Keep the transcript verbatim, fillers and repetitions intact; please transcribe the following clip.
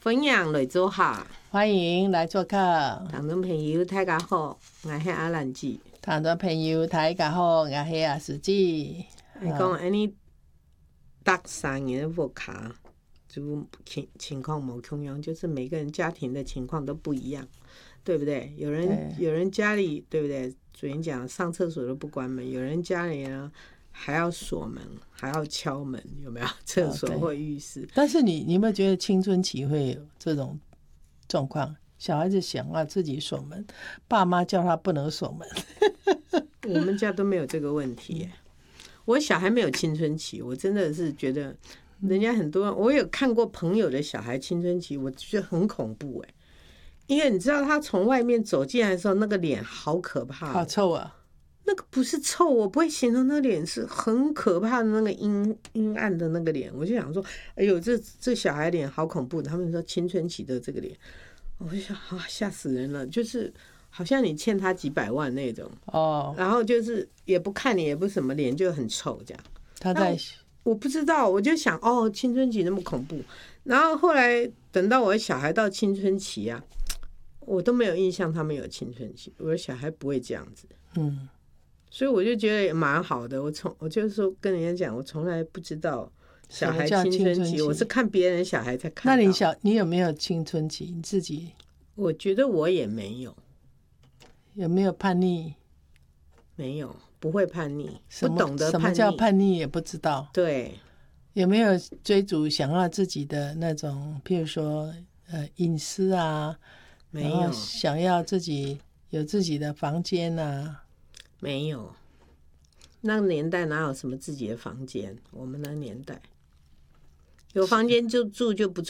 分享来做客， 欢迎来做客。 听众朋友大家好，我是阿兰姐。 听众朋友大家好，我是阿书记。 你讲安尼，搭三年无卡，就情情况无同样，就是每个人家庭的情况都不一样，对不对？有人有人家里对不对？昨天讲上厕所都不关门，有人家里呢还要锁门，还要敲门，有没有？厕所或浴室。哦、 但是你你有没有觉得青春期会有这种状况？小孩子想要自己锁门，爸妈叫他不能锁门。 我们家都没有这个问题耶。我小孩没有青春期，我真的是觉得人家很多，我有看过朋友的小孩青春期，我觉得很恐怖哎。因为你知道他从外面走进来的时候，那个脸好可怕， 好臭啊！ 那个不是臭，我不会形容那脸是很可怕的那个阴阴暗的那个脸。我就想说，哎呦，这这小孩脸好恐怖。他们说青春期的这个脸，我就想啊，吓死人了，就是好像你欠他几百万那种哦，然后就是也不看你，也不什么，脸就很臭这样。 他在我不知道，我就想哦，青春期那么恐怖。然后后来等到我的小孩到青春期啊，我都没有印象他们有青春期，我的小孩不会这样子。嗯。所以我就觉得也蛮好的，我从我就是说跟人家讲，我从来不知道小孩青春期，我是看别人小孩才看到。 那你小你有没有青春期？你自己？ 我觉得我也没有。 有没有叛逆？ 没有，不会叛逆，不懂得叛逆。 什么叫叛逆也不知道。 对。 有没有追逐想要自己的那种，譬如说呃隐私啊？ 没有。 想要自己有自己的房间啊？ 没有，那个年代哪有什么自己的房间？我们那年代有房间就住就不错。